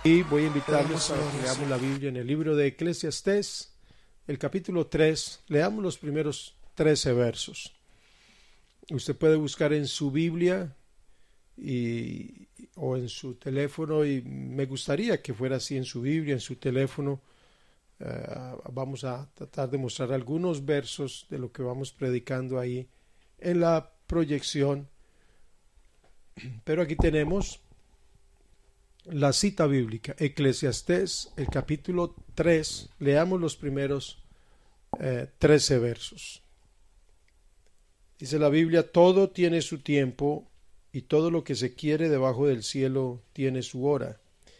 Y voy a invitarles a que leamos la Biblia en el libro de Eclesiastés, el capítulo 3. Leamos los primeros 13 versos. Usted puede buscar en su Biblia o en su teléfono, y me gustaría que fuera así en su Biblia, en su teléfono. Vamos a tratar de mostrar algunos versos de lo que vamos predicando ahí en la proyección. Pero aquí tenemos la cita bíblica, Eclesiastés, el capítulo 3, leamos los primeros 13 versos. Dice la Biblia: todo tiene su tiempo y todo lo que se quiere debajo del cielo tiene su hora.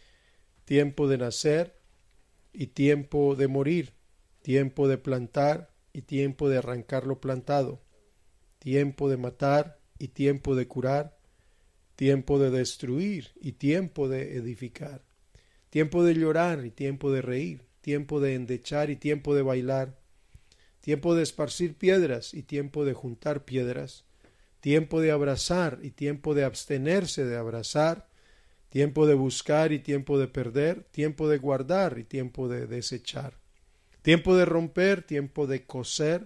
Tiempo de nacer y tiempo de morir, tiempo de plantar y tiempo de arrancar lo plantado, tiempo de matar y tiempo de curar, tiempo de destruir y tiempo de edificar, tiempo de llorar y tiempo de reír, tiempo de endechar y tiempo de bailar, tiempo de esparcir piedras y tiempo de juntar piedras, tiempo de abrazar y tiempo de abstenerse de abrazar, tiempo de buscar y tiempo de perder, tiempo de guardar y tiempo de desechar, tiempo de romper, tiempo de coser,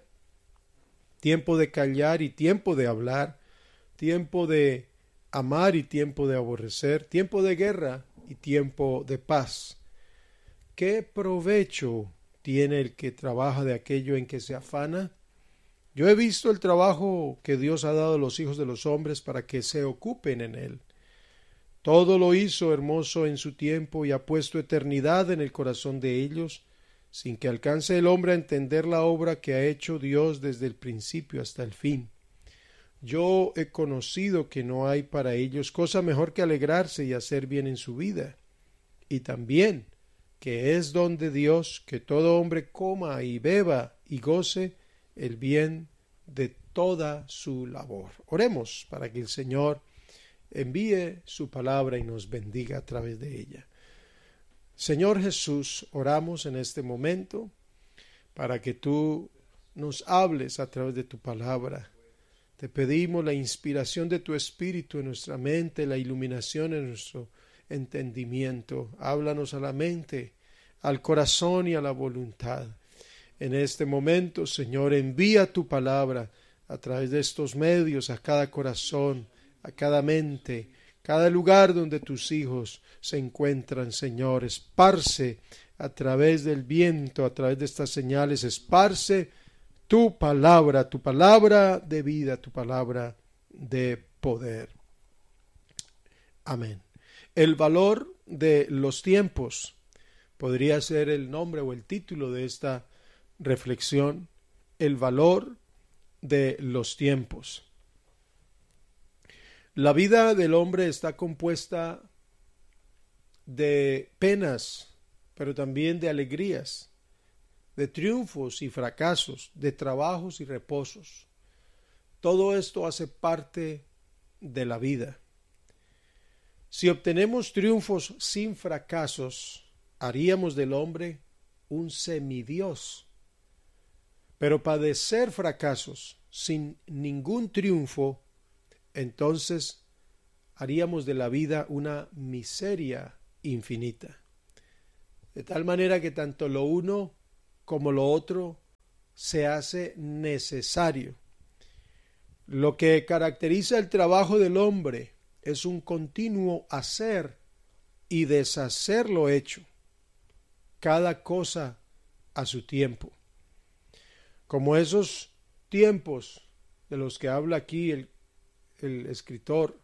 tiempo de callar y tiempo de hablar, tiempo de amar y tiempo de aborrecer, tiempo de guerra y tiempo de paz. ¿Qué provecho tiene el que trabaja de aquello en que se afana? Yo he visto el trabajo que Dios ha dado a los hijos de los hombres para que se ocupen en él. Todo lo hizo hermoso en su tiempo y ha puesto eternidad en el corazón de ellos, sin que alcance el hombre a entender la obra que ha hecho Dios desde el principio hasta el fin. Yo he conocido que no hay para ellos cosa mejor que alegrarse y hacer bien en su vida, y también que es don de Dios que todo hombre coma y beba y goce el bien de toda su labor. Oremos para que el Señor envíe su palabra y nos bendiga a través de ella. Señor Jesús, oramos en este momento para que tú nos hables a través de tu palabra. Te pedimos la inspiración de tu Espíritu en nuestra mente, la iluminación en nuestro entendimiento. Háblanos a la mente, al corazón y a la voluntad. En este momento, Señor, envía tu palabra a través de estos medios a cada corazón, a cada mente, cada lugar donde tus hijos se encuentran, Señor. Esparce a través del viento, a través de estas señales, esparce tu palabra de vida, tu palabra de poder. Amén. El valor de los tiempos podría ser el nombre o el título de esta reflexión. El valor de los tiempos. La vida del hombre está compuesta de penas, pero también de alegrías, de triunfos y fracasos, de trabajos y reposos. Todo esto hace parte de la vida. Si obtenemos triunfos sin fracasos, haríamos del hombre un semidios. Pero padecer fracasos sin ningún triunfo, entonces haríamos de la vida una miseria infinita. De tal manera que tanto lo uno como lo otro se hace necesario. Lo que caracteriza el trabajo del hombre es un continuo hacer y deshacer lo hecho, cada cosa a su tiempo. Como esos tiempos de los que habla aquí el escritor,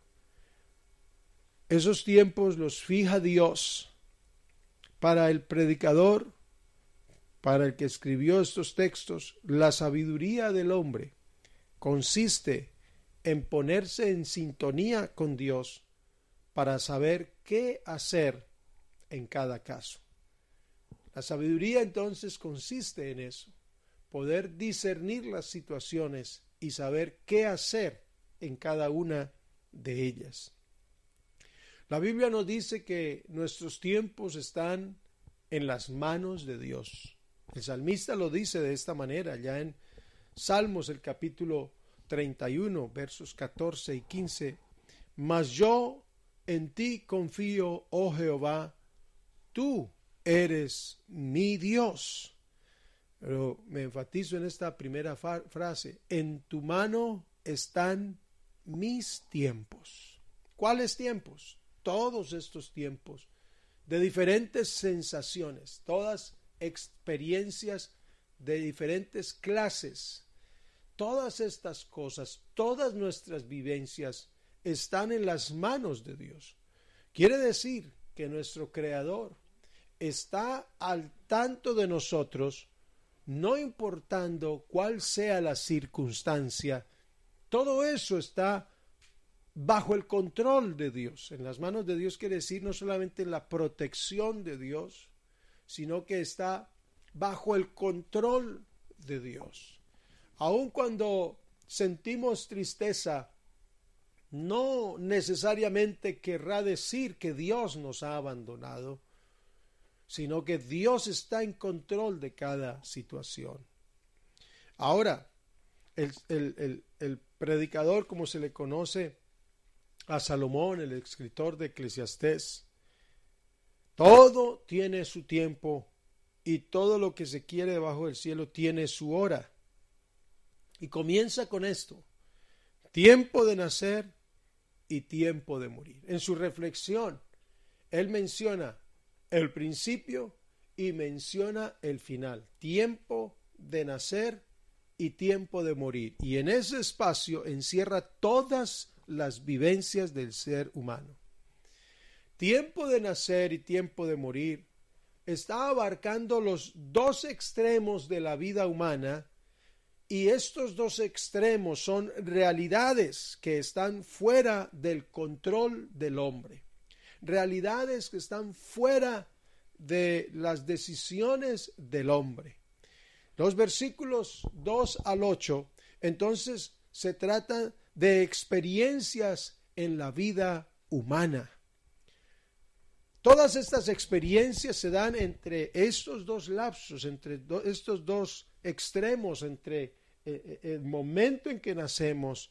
esos tiempos los fija Dios para el predicador, para el que escribió estos textos. La sabiduría del hombre consiste en ponerse en sintonía con Dios para saber qué hacer en cada caso. La sabiduría entonces consiste en eso, poder discernir las situaciones y saber qué hacer en cada una de ellas. La Biblia nos dice que nuestros tiempos están en las manos de Dios. El salmista lo dice de esta manera, ya en Salmos, el capítulo 31, versos 14 y 15. Mas yo en ti confío, oh Jehová, tú eres mi Dios. Pero me enfatizo en esta primera frase, en tu mano están mis tiempos. ¿Cuáles tiempos? Todos estos tiempos de diferentes sensaciones, todas experiencias de diferentes clases. Todas estas cosas, todas nuestras vivencias están en las manos de Dios. Quiere decir que nuestro Creador está al tanto de nosotros, no importando cuál sea la circunstancia. Todo eso está bajo el control de Dios. En las manos de Dios quiere decir no solamente la protección de Dios, sino que está bajo el control de Dios. Aun cuando sentimos tristeza, no necesariamente querrá decir que Dios nos ha abandonado, sino que Dios está en control de cada situación. Ahora, el predicador, como se le conoce a Salomón, el escritor de Eclesiastés, todo tiene su tiempo y todo lo que se quiere debajo del cielo tiene su hora. Y comienza con esto: tiempo de nacer y tiempo de morir. En su reflexión, él menciona el principio y menciona el final. Tiempo de nacer y tiempo de morir. Y en ese espacio encierra todas las vivencias del ser humano. Tiempo de nacer y tiempo de morir está abarcando los dos extremos de la vida humana. Y estos dos extremos son realidades que están fuera del control del hombre. Realidades que están fuera de las decisiones del hombre. Los versículos 2 al 8, entonces, se trata de experiencias en la vida humana. Todas estas experiencias se dan entre estos dos lapsos, entre estos dos extremos, entre el momento en que nacemos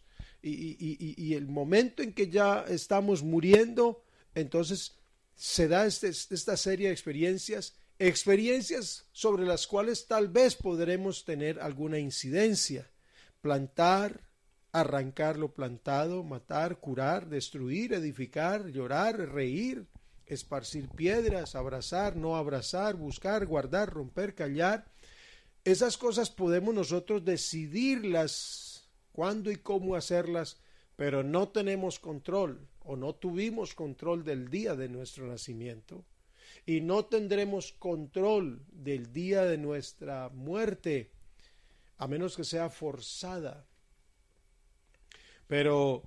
y el momento en que ya estamos muriendo. Entonces se da esta serie de experiencias sobre las cuales tal vez podremos tener alguna incidencia. Plantar, arrancar lo plantado, matar, curar, destruir, edificar, llorar, reír, esparcir piedras, abrazar, no abrazar, buscar, guardar, romper, callar. Esas cosas podemos nosotros decidirlas cuándo y cómo hacerlas, pero no tenemos control o no tuvimos control del día de nuestro nacimiento y no tendremos control del día de nuestra muerte, a menos que sea forzada. Pero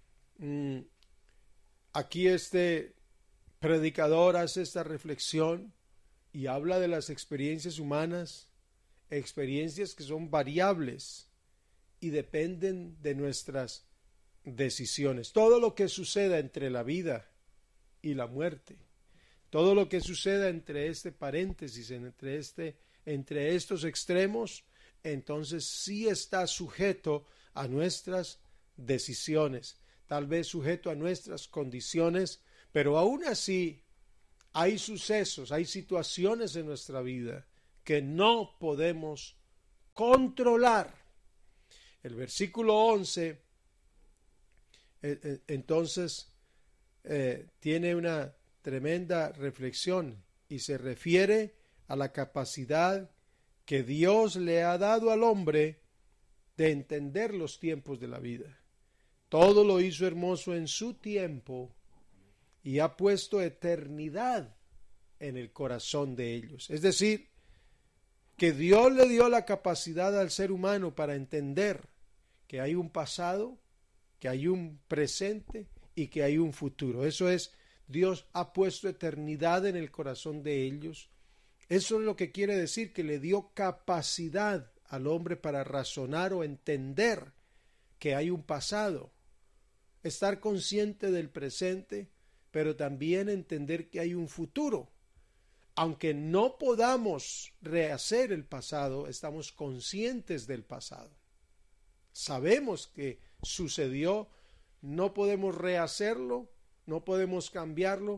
aquí este predicador hace esta reflexión y habla de las experiencias humanas, experiencias que son variables y dependen de nuestras decisiones. Todo lo que suceda entre la vida y la muerte, todo lo que suceda entre este paréntesis, entre estos extremos, entonces sí está sujeto a nuestras decisiones, tal vez sujeto a nuestras condiciones, pero aún así hay sucesos, hay situaciones en nuestra vida que no podemos controlar. El versículo 11 entonces tiene una tremenda reflexión y se refiere a la capacidad que Dios le ha dado al hombre de entender los tiempos de la vida. Todo lo hizo hermoso en su tiempo y ha puesto eternidad en el corazón de ellos. Es decir, que Dios le dio la capacidad al ser humano para entender que hay un pasado, que hay un presente y que hay un futuro. Eso es, Dios ha puesto eternidad en el corazón de ellos. Eso es lo que quiere decir, que le dio capacidad al hombre para razonar o entender que hay un pasado, estar consciente del presente, pero también entender que hay un futuro. Aunque no podamos rehacer el pasado, estamos conscientes del pasado. Sabemos que sucedió, no podemos rehacerlo, no podemos cambiarlo,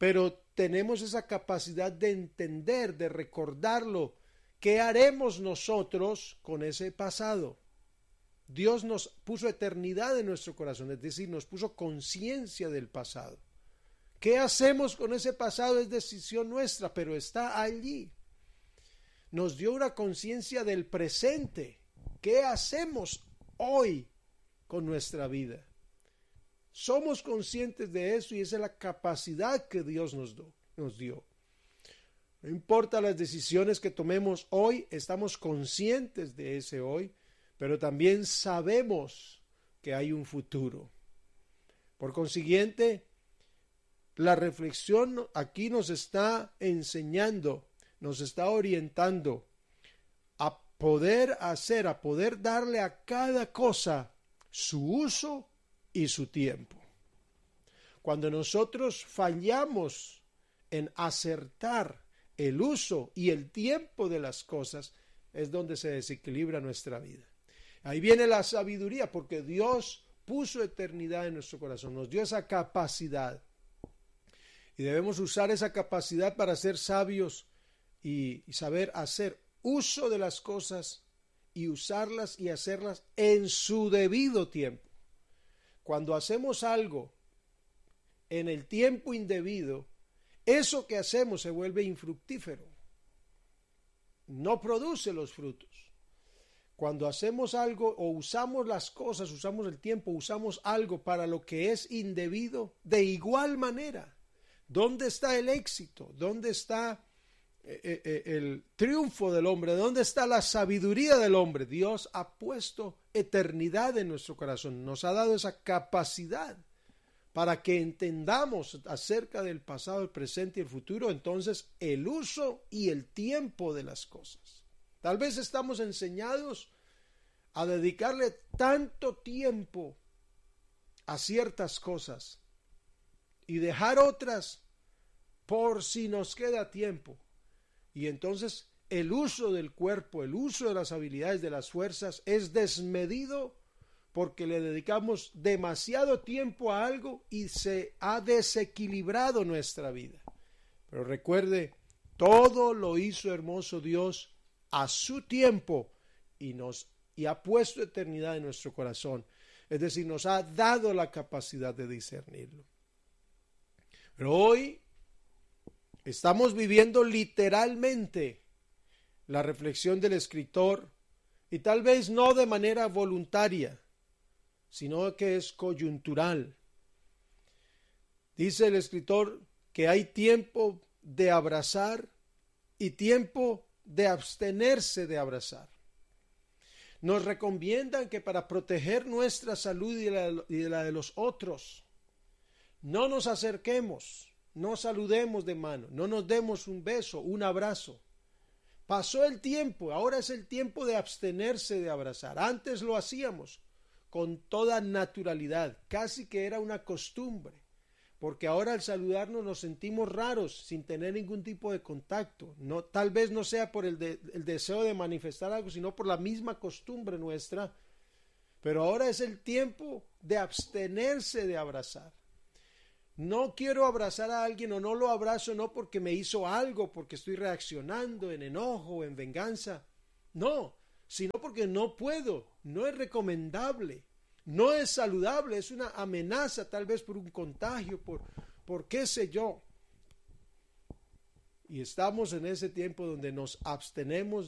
pero tenemos esa capacidad de entender, de recordarlo. ¿Qué haremos nosotros con ese pasado? Dios nos puso eternidad en nuestro corazón, es decir, nos puso conciencia del pasado. ¿Qué hacemos con ese pasado? Es decisión nuestra, pero está allí. Nos dio una conciencia del presente. ¿Qué hacemos hoy con nuestra vida? Somos conscientes de eso y esa es la capacidad que Dios nos dio. No importa las decisiones que tomemos hoy, estamos conscientes de ese hoy, pero también sabemos que hay un futuro. Por consiguiente, la reflexión aquí nos está enseñando, nos está orientando a poder hacer, a poder darle a cada cosa su uso y su tiempo. Cuando nosotros fallamos en acertar el uso y el tiempo de las cosas, es donde se desequilibra nuestra vida. Ahí viene la sabiduría, porque Dios puso eternidad en nuestro corazón, nos dio esa capacidad. Y debemos usar esa capacidad para ser sabios y saber hacer uso de las cosas y usarlas y hacerlas en su debido tiempo. Cuando hacemos algo en el tiempo indebido, eso que hacemos se vuelve infructífero. No produce los frutos. Cuando hacemos algo o usamos las cosas, usamos el tiempo, usamos algo para lo que es indebido, de igual manera, ¿dónde está el éxito? ¿Dónde está el triunfo del hombre? ¿Dónde está la sabiduría del hombre? Dios ha puesto eternidad en nuestro corazón, nos ha dado esa capacidad para que entendamos acerca del pasado, el presente y el futuro, entonces el uso y el tiempo de las cosas. Tal vez estamos enseñados a dedicarle tanto tiempo a ciertas cosas y dejar otras por si nos queda tiempo. Y entonces el uso del cuerpo, el uso de las habilidades, de las fuerzas es desmedido porque le dedicamos demasiado tiempo a algo y se ha desequilibrado nuestra vida. Pero recuerde, todo lo hizo hermoso Dios a su tiempo y ha puesto eternidad en nuestro corazón. Es decir, nos ha dado la capacidad de discernirlo. Pero hoy estamos viviendo literalmente la reflexión del escritor y tal vez no de manera voluntaria, sino que es coyuntural. Dice el escritor que hay tiempo de abrazar y tiempo de abstenerse de abrazar. Nos recomiendan que para proteger nuestra salud y la de los otros, no nos acerquemos, no saludemos de mano, no nos demos un beso, un abrazo. Pasó el tiempo, ahora es el tiempo de abstenerse de abrazar. Antes lo hacíamos con toda naturalidad, casi que era una costumbre, porque ahora al saludarnos nos sentimos raros sin tener ningún tipo de contacto. No, tal vez no sea por el deseo de manifestar algo, sino por la misma costumbre nuestra, pero ahora es el tiempo de abstenerse de abrazar. No quiero abrazar a alguien o no lo abrazo no porque me hizo algo, porque estoy reaccionando en enojo, en venganza, no, sino porque no puedo, no es recomendable, no es saludable, es una amenaza tal vez por un contagio, por qué sé yo. Y estamos en ese tiempo donde nos abstenemos